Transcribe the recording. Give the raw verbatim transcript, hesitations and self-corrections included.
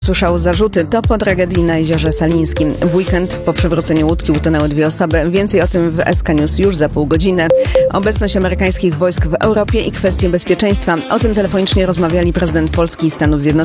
Słyszał zarzuty to po tragedii na Jeziorze Salińskim. W weekend po przewróceniu łódki utonęły dwie osoby. Więcej o tym w S K News już za pół godziny. Obecność amerykańskich wojsk w Europie i kwestie bezpieczeństwa. O tym telefonicznie rozmawiali prezydent Polski i Stanów Zjednoczonych